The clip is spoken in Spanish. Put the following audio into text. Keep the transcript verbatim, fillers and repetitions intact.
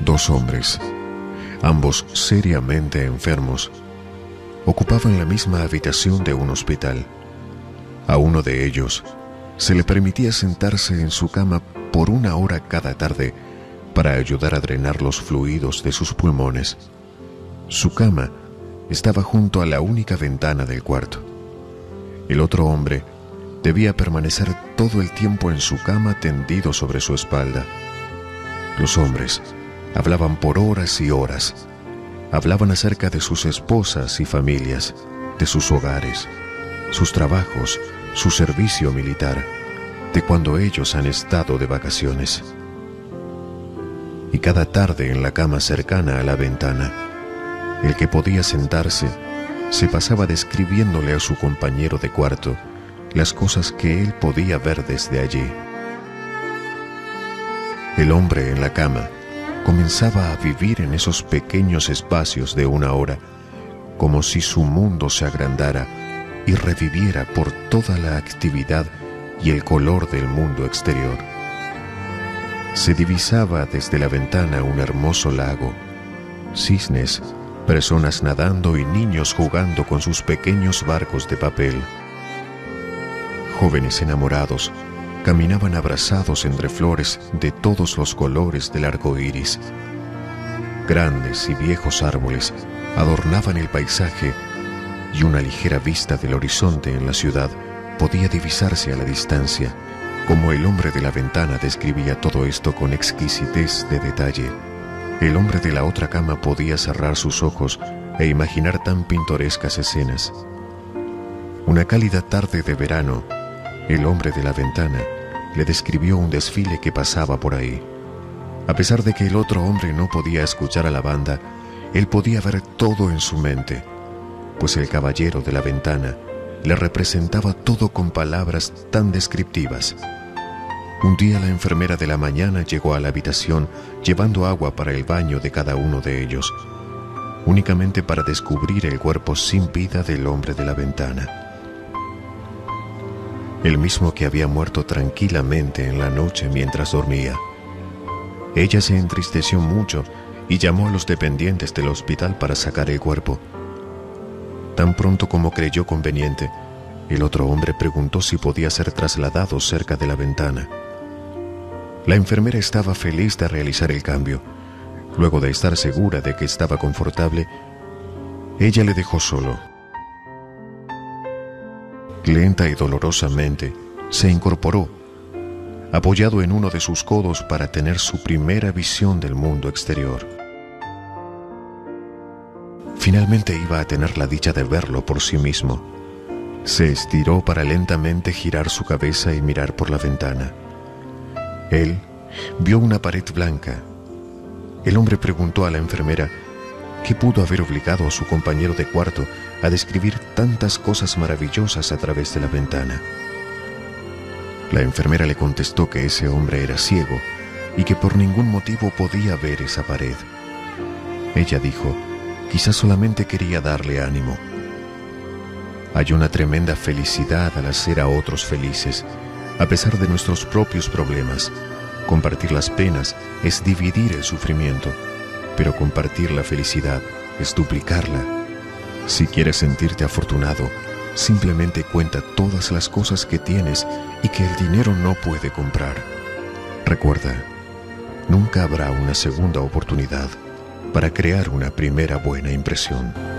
Dos hombres, ambos seriamente enfermos, ocupaban la misma habitación de un hospital. A uno de ellos se le permitía sentarse en su cama por una hora cada tarde para ayudar a drenar los fluidos de sus pulmones. Su cama estaba junto a la única ventana del cuarto. El otro hombre debía permanecer todo el tiempo en su cama tendido sobre su espalda. Los hombres hablaban por horas y horas. Hablaban acerca de sus esposas y familias, de sus hogares, sus trabajos, su servicio militar, de cuando ellos han estado de vacaciones. Y cada tarde en la cama cercana a la ventana, el que podía sentarse se pasaba describiéndole a su compañero de cuarto las cosas que él podía ver desde allí. El hombre en la cama comenzaba a vivir en esos pequeños espacios de una hora, como si su mundo se agrandara y reviviera por toda la actividad y el color del mundo exterior. Se divisaba desde la ventana un hermoso lago, cisnes, personas nadando y niños jugando con sus pequeños barcos de papel. Jóvenes enamorados caminaban abrazados entre flores de todos los colores del arco iris. Grandes y viejos árboles adornaban el paisaje y una ligera vista del horizonte en la ciudad podía divisarse a la distancia, como el hombre de la ventana describía todo esto con exquisitez de detalle. El hombre de la otra cama podía cerrar sus ojos e imaginar tan pintorescas escenas. Una cálida tarde de verano, el hombre de la ventana le describió un desfile que pasaba por ahí. A pesar de que el otro hombre no podía escuchar a la banda, él podía ver todo en su mente, pues el caballero de la ventana le representaba todo con palabras tan descriptivas. Un día la enfermera de la mañana llegó a la habitación llevando agua para el baño de cada uno de ellos, únicamente para descubrir el cuerpo sin vida del hombre de la ventana. El mismo que había muerto tranquilamente en la noche mientras dormía. Ella se entristeció mucho y llamó a los dependientes del hospital para sacar el cuerpo. Tan pronto como creyó conveniente, el otro hombre preguntó si podía ser trasladado cerca de la ventana. La enfermera estaba feliz de realizar el cambio. Luego de estar segura de que estaba confortable, ella le dejó solo. Lenta y dolorosamente, se incorporó, apoyado en uno de sus codos para tener su primera visión del mundo exterior. Finalmente iba a tener la dicha de verlo por sí mismo. Se estiró para lentamente girar su cabeza y mirar por la ventana. Él vio una pared blanca. El hombre preguntó a la enfermera qué pudo haber obligado a su compañero de cuarto a describir tantas cosas maravillosas a través de la ventana. La enfermera le contestó que ese hombre era ciego y que por ningún motivo podía ver esa pared. Ella dijo, quizás solamente quería darle ánimo. Hay una tremenda felicidad al hacer a otros felices, a pesar de nuestros propios problemas. Compartir las penas es dividir el sufrimiento, pero compartir la felicidad es duplicarla. Si quieres sentirte afortunado, simplemente cuenta todas las cosas que tienes y que el dinero no puede comprar. Recuerda, nunca habrá una segunda oportunidad para crear una primera buena impresión.